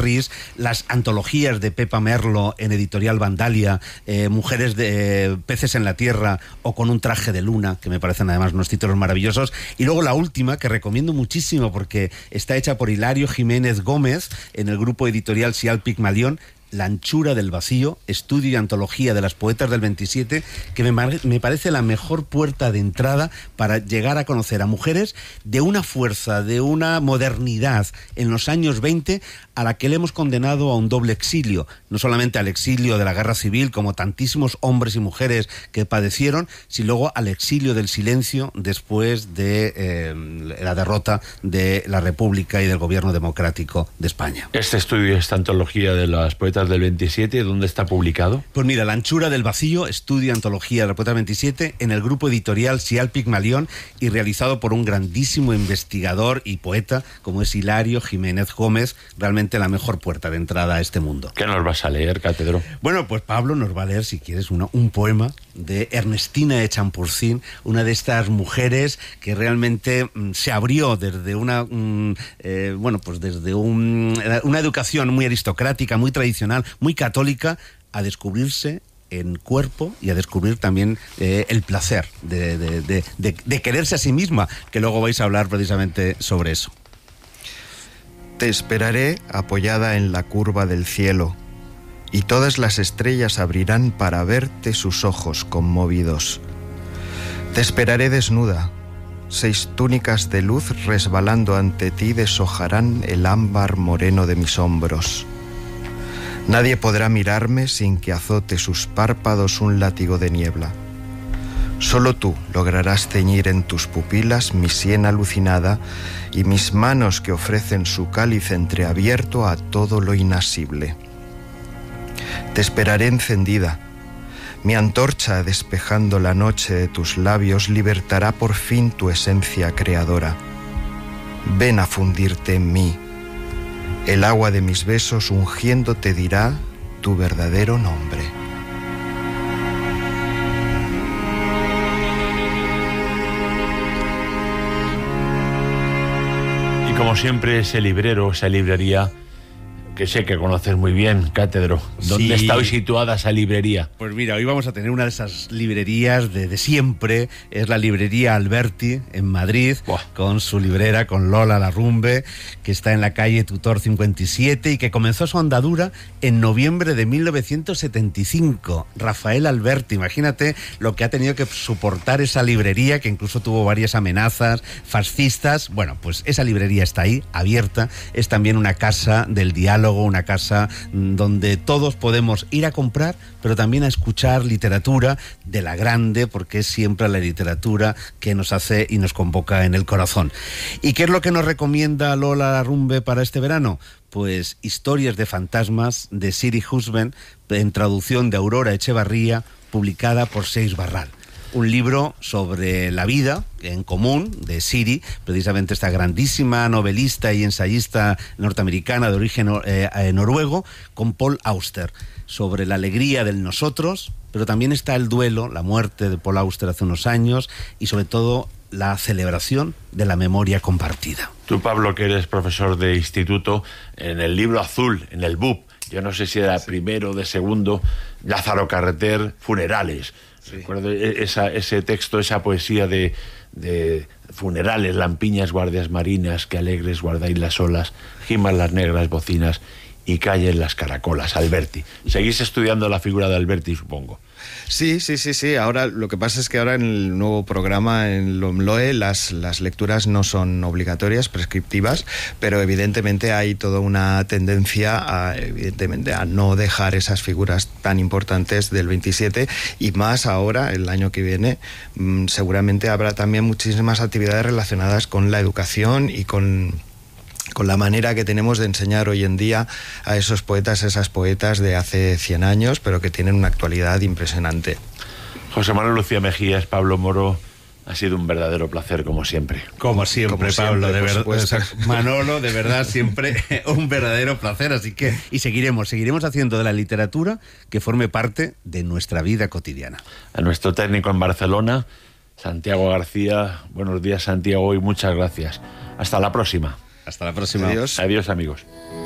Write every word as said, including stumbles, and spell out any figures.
Rhys, las antologías de Pepa Merlo en Editorial Vandalia, eh, Mujeres de eh, Peces en la Tierra o Con un traje de luna, que me parecen además unos títulos maravillosos. Y luego la última, que recomiendo muchísimo porque está hecha por Hilario Jiménez Gómez en el grupo editorial Sial Pigmalión, La anchura del vacío, estudio y antología de las poetas del veintisiete, que me, me parece la mejor puerta de entrada para llegar a conocer a mujeres de una fuerza, de una modernidad en los años veinte a la que le hemos condenado a un doble exilio, no solamente al exilio de la guerra civil, como tantísimos hombres y mujeres que padecieron, sino luego al exilio del silencio después de eh, la derrota de la República y del gobierno democrático de España. Este estudio, esta antología de las poetas del veintisiete, ¿dónde está publicado? Pues mira, La anchura del vacío, estudio y antología de la poeta veintisiete, en el grupo editorial Sial Pigmalión y realizado por un grandísimo investigador y poeta como es Hilario Jiménez Gómez, realmente la mejor puerta de entrada a este mundo. ¿Qué nos vas a leer, Cátedro? Bueno, pues Pablo nos va a leer, si quieres, uno, un poema de Ernestina de Champurcín, una de estas mujeres que realmente mm, se abrió desde una, mm, eh, bueno, pues desde un, una educación muy aristocrática, muy tradicional, muy católica, a descubrirse en cuerpo y a descubrir también eh, el placer de, de, de, de, de quererse a sí misma, que luego vais a hablar precisamente sobre eso. Te esperaré apoyada en la curva del cielo, y todas las estrellas abrirán para verte sus ojos conmovidos. Te esperaré desnuda, seis túnicas de luz resbalando ante ti deshojarán el ámbar moreno de mis hombros. Nadie podrá mirarme sin que azote sus párpados un látigo de niebla. Solo tú lograrás ceñir en tus pupilas mi sien alucinada y mis manos que ofrecen su cáliz entreabierto a todo lo inasible. Te esperaré encendida. Mi antorcha despejando la noche de tus labios libertará por fin tu esencia creadora. Ven a fundirte en mí. El agua de mis besos ungiendo te dirá tu verdadero nombre. Como siempre, ese librero, esa librería, que sé que conoces muy bien, Cátedro. ¿Dónde Sí. está hoy situada esa librería? Pues mira, hoy vamos a tener una de esas librerías de, de siempre. Es la librería Alberti en Madrid. Buah. Con su librera, con Lola Larrumbe, que está en la calle Tutor cincuenta y siete y que comenzó su andadura en noviembre de mil novecientos setenta y cinco. Rafael Alberti, imagínate lo que ha tenido que soportar esa librería, que incluso tuvo varias amenazas fascistas. Bueno, pues esa librería está ahí, abierta. Es también una casa del diálogo, una casa donde todos podemos ir a comprar, pero también a escuchar literatura de la grande, porque es siempre la literatura que nos hace y nos convoca en el corazón. ¿Y qué es lo que nos recomienda Lola Larrumbe para este verano? Pues Historias de fantasmas de Siri Husband, en traducción de Aurora Echevarría, publicada por Seix Barral. Un libro sobre la vida en común de Siri, precisamente esta grandísima novelista y ensayista norteamericana de origen eh, eh, noruego, con Paul Auster, sobre la alegría del nosotros, pero también está el duelo, la muerte de Paul Auster hace unos años, y sobre todo la celebración de la memoria compartida. Tú, Pablo, que eres profesor de instituto, en el libro azul, en el B U P, yo no sé si era sí. primero o de segundo, Lázaro Carreter, Funerales. Sí. Recuerdo esa, ese texto, esa poesía de, de funerales, lampiñas, guardias marinas, que alegres guardáis las olas, giman las negras bocinas y callen las caracolas. Alberti. Seguís estudiando la figura de Alberti, supongo. Sí, sí, sí, sí. Ahora lo que pasa es que ahora en el nuevo programa, en LOMLOE, las, las lecturas no son obligatorias, prescriptivas, pero evidentemente hay toda una tendencia a, evidentemente, a no dejar esas figuras tan importantes del veintisiete, y más ahora, el año que viene, mmm, seguramente habrá también muchísimas actividades relacionadas con la educación y con... con la manera que tenemos de enseñar hoy en día a esos poetas, esas poetas de hace cien años, pero que tienen una actualidad impresionante. José Manuel Lucía Mejías, Pablo Moro, ha sido un verdadero placer, como siempre. Como siempre, como Pablo, siempre, de verdad. O sea, Manolo, de verdad, siempre un verdadero placer. Así que, y seguiremos, seguiremos haciendo de la literatura que forme parte de nuestra vida cotidiana. A nuestro técnico en Barcelona, Santiago García. Buenos días, Santiago, y muchas gracias. Hasta la próxima. Hasta la próxima. Adiós. Adiós, amigos.